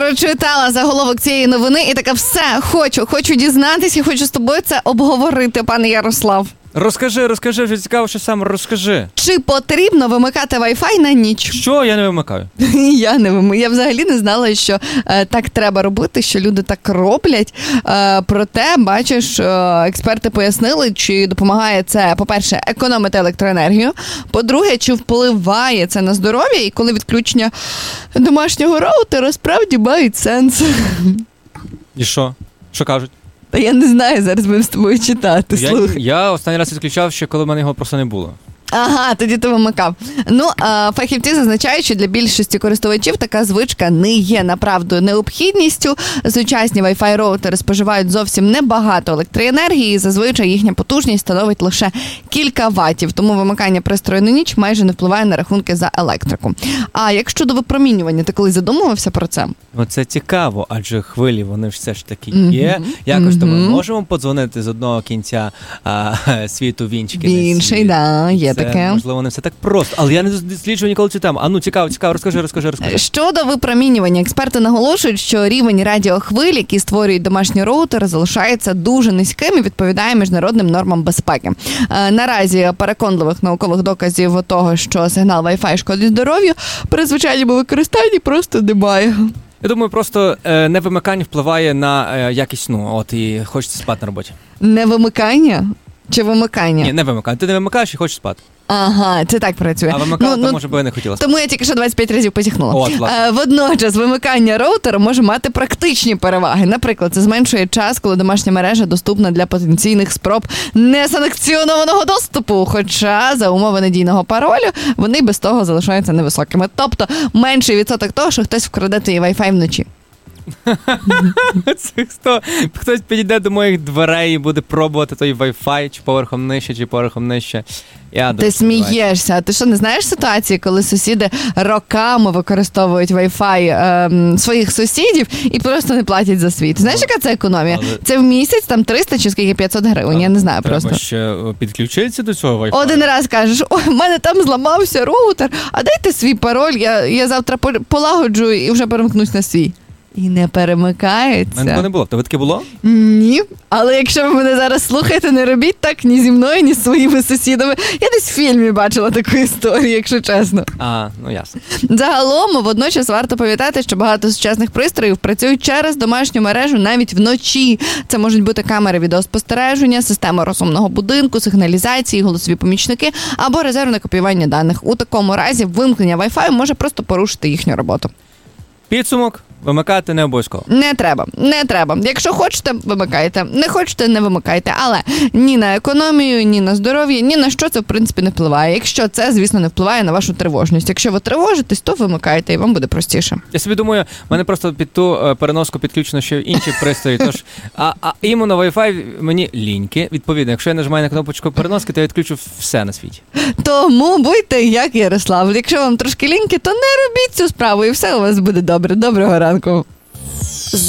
прочитала заголовок цієї новини і така, все, хочу дізнатися, хочу з тобою це обговорити, пане Ярослав. Розкажи, вже цікаво, що саме розкажи. Чи потрібно вимикати Wi-Fi на ніч? Що? Я не вимикаю. Я взагалі не знала, що так треба робити, що люди так роблять. Проте, бачиш, експерти пояснили, чи допомагає це, по-перше, економити електроенергію, по-друге, чи впливає це на здоров'я, і коли відключення домашнього роутера справді мають сенс. І що? Що кажуть? Та я не знаю, зараз будемо з тобою читати, слухай. Я останній раз відключав ще, коли в мене його просто не було. Ага, тоді ти вимикав. Фахівці зазначають, що для більшості користувачів така звичка не є направду необхідністю. Сучасні Wi-Fi роутери споживають зовсім небагато електроенергії, і зазвичай їхня потужність становить лише кілька ватів, тому вимикання пристрою на ніч майже не впливає на рахунки за електрику. А як щодо випромінювання, ти колись задумувався про це? Оце цікаво, адже хвилі, вони ж все ж таки є. Якось то ми можемо подзвонити з одного кінця світу в інший, да, є таке. Можливо, не все так просто. Але я не досліджував ніколи цю тему. Цікаво, розкажи. Щодо випромінювання, експерти наголошують, що рівень радіохвиль, які створюють домашні роутери, залишається дуже низьким і відповідає міжнародним нормам безпеки. Наразі переконливих наукових доказів того, що сигнал Wi-Fi шкодить здоров'ю, при звичайному використанні просто немає. Я думаю, просто невимикання впливає на якість сну. І хочеться спати на роботі. Невимикання? Чи вимикання? Ні, не вимикання. Ти не вимикаєш і хочеш спати. Ага, це так працює. А вимикала, то, може би, не хотіла спати. Тому я тільки що 25 разів позіхнула. Водночас, вимикання роутера може мати практичні переваги. Наприклад, це зменшує час, коли домашня мережа доступна для потенційних спроб несанкціонованого доступу. Хоча за умови надійного паролю вони без того залишаються невисокими. Тобто, менший відсоток того, що хтось вкраде твій Wi-Fi вночі. Хтось підійде до моїх дверей і буде пробувати той Wi-Fi, чи поверхом нижче. Ти смієшся. А ти що, не знаєш ситуації, коли сусіди роками використовують Wi-Fi своїх сусідів і просто не платять за свій? Ти знаєш, яка це економія? Це в місяць там 300 чи скільки 500 гривень, я не знаю просто. Треба ще підключитися до цього Wi-Fi. Один раз кажеш, ой, в мене там зламався роутер, а дайте свій пароль, я завтра полагоджу і вже перемкнусь на свій. І не перемикається. У мене такого не було. В тебе таке було? Ні. Але якщо ви мене зараз слухаєте, не робіть так ні зі мною, ні з своїми сусідами. Я десь в фільмі бачила таку історію, якщо чесно. Ясно. Загалом, водночас варто пам'ятати, що багато сучасних пристроїв працюють через домашню мережу навіть вночі. Це можуть бути камери відеоспостереження, система розумного будинку, сигналізації, голосові помічники або резервне копіювання даних. У такому разі вимкнення Wi-Fi може просто порушити їхню роботу. Підсумок. Вимикати не обов'язково. Не треба. Якщо хочете, вимикайте. Не хочете, не вимикайте. Але ні на економію, ні на здоров'я, ні на що це, в принципі, не впливає. Якщо це, звісно, не впливає на вашу тривожність. Якщо ви тривожитесь, то вимикайте, і вам буде простіше. Я собі думаю, в мене просто під ту переноску підключено ще інші пристрої. Тож, іменно Wi-Fi мені ліньки. Відповідно, якщо я нажимаю на кнопочку переноски, то я відключу все на світі. Тому будьте як Ярослав. Якщо вам трошки ліньки, то не робіть цю справу, і все у вас буде добре. Доброго ранку.